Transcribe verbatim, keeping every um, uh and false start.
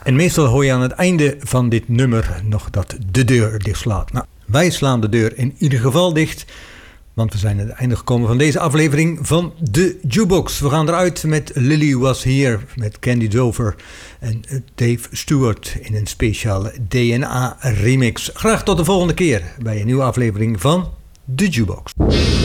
En meestal hoor je aan het einde van dit nummer nog dat de deur dichtslaat. Nou, wij slaan de deur in ieder geval dicht, want we zijn aan het einde gekomen van deze aflevering van de Jukebox. We gaan eruit met Lily Was Here, met Candy Dover en Dave Stewart in een speciale D N A remix. Graag tot de volgende keer bij een nieuwe aflevering van de Jukebox.